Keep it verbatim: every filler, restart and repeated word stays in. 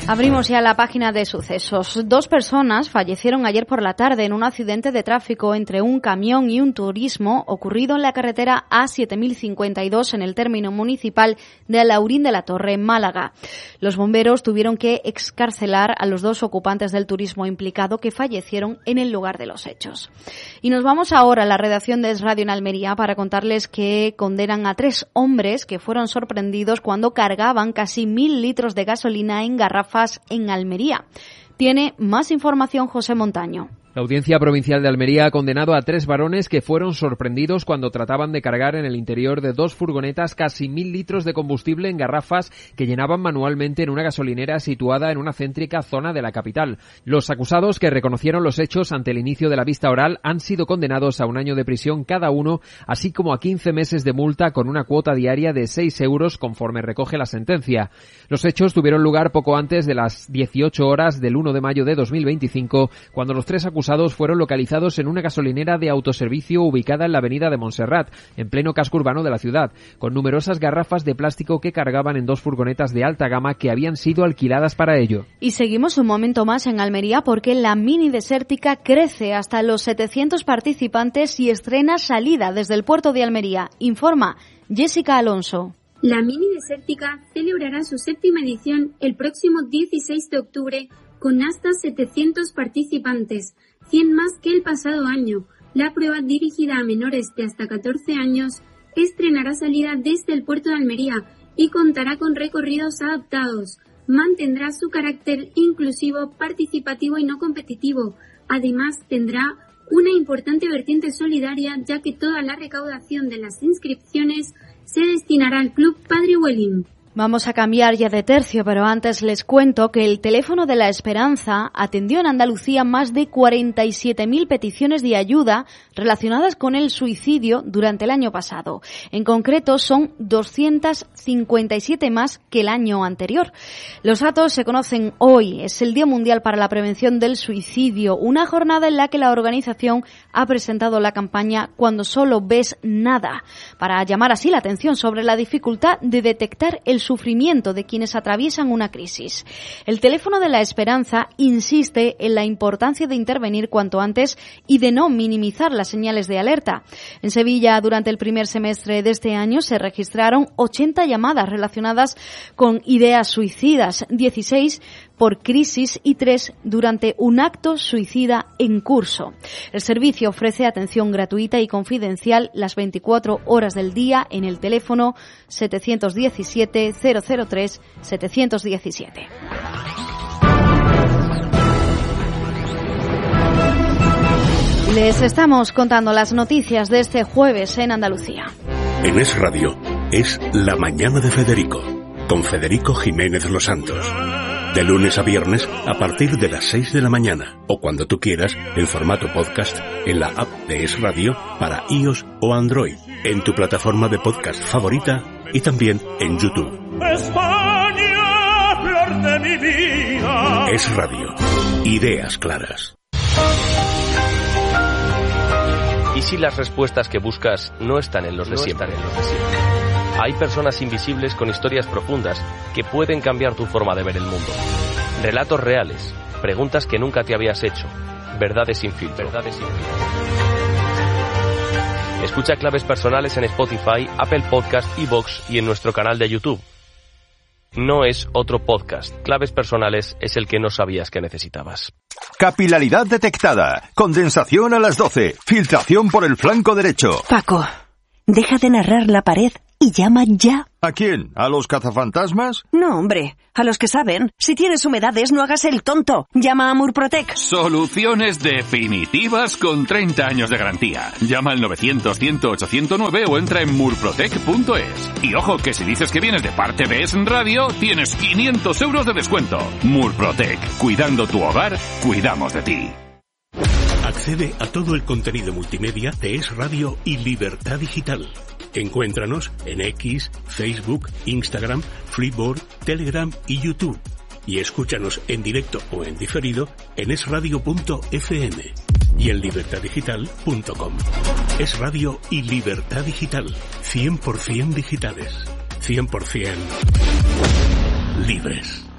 Abrimos ya la página de sucesos. Dos personas fallecieron ayer por la tarde en un accidente de tráfico entre un camión y un turismo ocurrido en la carretera A siete mil cincuenta y dos en el término municipal de Alhaurín de la Torre, Málaga. Los bomberos tuvieron que excarcelar a los dos ocupantes del turismo implicado que fallecieron en el lugar de los hechos. Y nos vamos ahora a la redacción de Es Radio en Almería para contarles que condenan a tres hombres que fueron sorprendidos cuando cargaban casi mil litros de gasolina en garrafas en Almería. Tiene más información José Montaño. La Audiencia Provincial de Almería ha condenado a tres varones que fueron sorprendidos cuando trataban de cargar en el interior de dos furgonetas casi mil litros de combustible en garrafas que llenaban manualmente en una gasolinera situada en una céntrica zona de la capital. Los acusados, que reconocieron los hechos ante el inicio de la vista oral, han sido condenados a un año de prisión cada uno, así como a quince meses de multa con una cuota diaria de seis euros conforme recoge la sentencia. Los hechos tuvieron lugar poco antes de las dieciocho horas del uno de mayo de dos mil veinticinco, cuando los tres acusados fueron localizados en una gasolinera de autoservicio ubicada en la avenida de Montserrat, en pleno casco urbano de la ciudad, con numerosas garrafas de plástico que cargaban en dos furgonetas de alta gama que habían sido alquiladas para ello. Y seguimos un momento más en Almería porque la mini desértica crece hasta los setecientos participantes y estrena salida desde el puerto de Almería. Informa Jessica Alonso. La mini desértica celebrará su séptima edición el próximo dieciséis de octubre con hasta setecientos participantes, cien más que el pasado año. La prueba, dirigida a menores de hasta catorce años, estrenará salida desde el puerto de Almería y contará con recorridos adaptados. Mantendrá su carácter inclusivo, participativo y no competitivo. Además, tendrá una importante vertiente solidaria, ya que toda la recaudación de las inscripciones se destinará al Club Padre Huelín. Vamos a cambiar ya de tercio, pero antes les cuento que el Teléfono de la Esperanza atendió en Andalucía más de cuarenta y siete mil peticiones de ayuda relacionadas con el suicidio durante el año pasado. En concreto, son doscientas cincuenta y siete más que el año anterior. Los datos se conocen hoy. Es el Día Mundial para la Prevención del Suicidio, una jornada en la que la organización ha presentado la campaña Cuando solo ves nada, para llamar así la atención sobre la dificultad de detectar el sufrimiento de quienes atraviesan una crisis. El Teléfono de la Esperanza insiste en la importancia de intervenir cuanto antes y de no minimizar las señales de alerta. En Sevilla, durante el primer semestre de este año, se registraron ochenta llamadas relacionadas con ideas suicidas, dieciséis por crisis y tres durante un acto suicida en curso. El servicio ofrece atención gratuita y confidencial las veinticuatro horas del día en el teléfono setecientos diecisiete cero cero tres setecientos diecisiete. Les estamos contando las noticias de este jueves en Andalucía. En Es Radio es La Mañana de Federico, con Federico Jiménez Los Santos. De lunes a viernes a partir de las seis de la mañana o cuando tú quieras en formato podcast en la app de Es Radio para iOS o Android, en tu plataforma de podcast favorita y también en YouTube. España, flor de mi vida. Es Radio. Ideas claras. ¿Y si las respuestas que buscas no están en los de siempre? Hay personas invisibles con historias profundas que pueden cambiar tu forma de ver el mundo. Relatos reales, preguntas que nunca te habías hecho, verdades sin filtro. Verdades sin filtro. Escucha Claves Personales en Spotify, Apple Podcast, iVoox y en nuestro canal de YouTube. No es otro podcast. Claves Personales es el que no sabías que necesitabas. Capilaridad detectada. Condensación a las doce. Filtración por el flanco derecho. Paco, deja de narrar la pared y llama ya. ¿A quién? ¿A los cazafantasmas? No, hombre, a los que saben. Si tienes humedades, no hagas el tonto. Llama a Murprotec. Soluciones definitivas con treinta años de garantía. Llama al novecientos, cien, ochocientos nueve o entra en murprotec punto es. Y ojo, que si dices que vienes de parte de Es Radio, tienes quinientos euros de descuento. Murprotec. Cuidando tu hogar, cuidamos de ti. Accede a todo el contenido multimedia de Es Radio y Libertad Digital. Encuéntranos en X, Facebook, Instagram, Freeboard, Telegram y YouTube. Y escúchanos en directo o en diferido en es radio punto efe eme y en libertad digital punto com. Es Radio y Libertad Digital. cien por ciento digitales. cien por ciento libres.